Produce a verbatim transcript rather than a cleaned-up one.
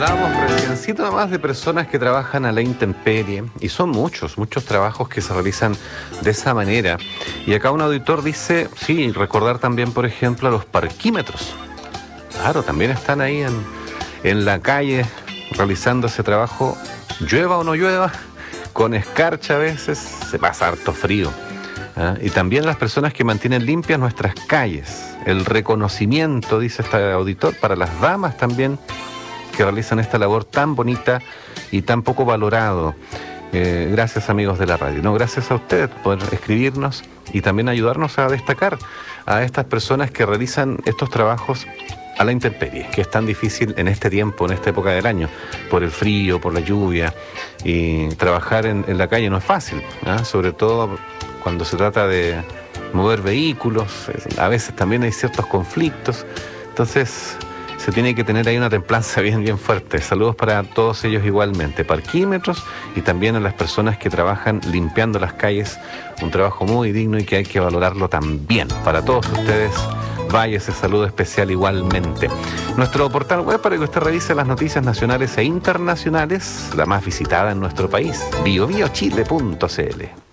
Hablábamos reciencito nomás de personas que trabajan a la intemperie, y son muchos, muchos trabajos que se realizan de esa manera. Y acá un auditor dice, sí, recordar también, por ejemplo, a los parquímetros. Claro, también están ahí en, en la calle realizando ese trabajo, llueva o no llueva, con escarcha a veces, se pasa harto frío. ¿Ah? Y también las personas que mantienen limpias nuestras calles. El reconocimiento, dice este auditor, para las damas también, que realizan esta labor tan bonita y tan poco valorado. Eh, gracias, amigos de la radio. No, gracias a ustedes por escribirnos y también ayudarnos a destacar a estas personas que realizan estos trabajos a la intemperie, que es tan difícil en este tiempo, en esta época del año, por el frío, por la lluvia, y trabajar en, en la calle no es fácil, ¿eh? Sobre todo cuando se trata de mover vehículos, a veces también hay ciertos conflictos, entonces se tiene que tener ahí una templanza bien, bien fuerte. Saludos para todos ellos igualmente, parquímetros, y también a las personas que trabajan limpiando las calles, un trabajo muy digno y que hay que valorarlo también. Para todos ustedes, vaya ese saludo especial igualmente. Nuestro portal web para que usted revise las noticias nacionales e internacionales, la más visitada en nuestro país, bio bio chile punto c l.